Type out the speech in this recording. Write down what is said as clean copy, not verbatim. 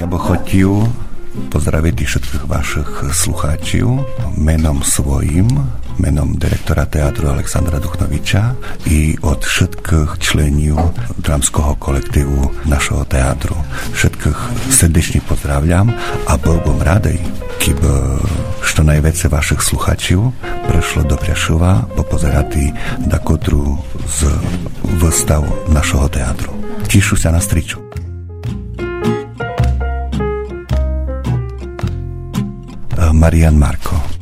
Ja by хотів pozdraviti všetkých vašich slucháčov menom svojim, menom direktora teatru Aleksandra Duchnoviča i od všetkých členov dramského kolektívu našeho teatru. Všetkých srdečne pozdravljam a bol bom radej, keby što najviac vašich slucháčov prešlo do Prešova popozerati dakotru z výstav našeho teatru. Tíšu sa na striču. Marian Marko.